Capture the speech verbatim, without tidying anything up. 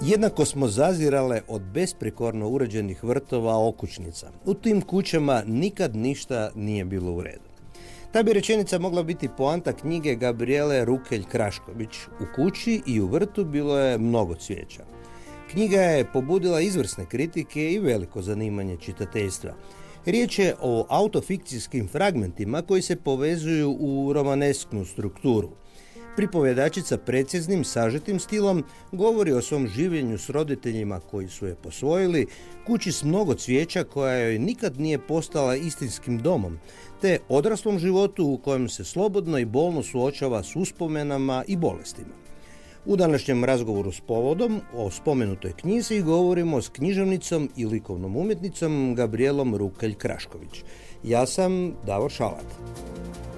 Jednako smo zazirale od besprijekorno uređenih vrtova okućnica. U tim kućama nikad ništa nije bilo u redu. Ta bi rečenica mogla biti poanta knjige Gabrijele Rukelj-Krašković. U kući i u vrtu bilo je mnogo cvijeća. Knjiga je pobudila izvrsne kritike i veliko zanimanje čitateljstva. Riječ je o autofikcijskim fragmentima koji se povezuju u romanesknu strukturu. Pripovjedačica preciznim, sažetim stilom govori o svom življenju s roditeljima koji su je posvojili, kući s mnogo cvijeća koja joj nikad nije postala istinskim domom, te odraslom životu u kojem se slobodno i bolno suočava s uspomenama i bolestima. U današnjem razgovoru s Povodom o spomenutoj knjizi govorimo s književnicom i likovnom umjetnicom Gabrijelom Rukelj-Krašković. Ja sam Davor Šalat.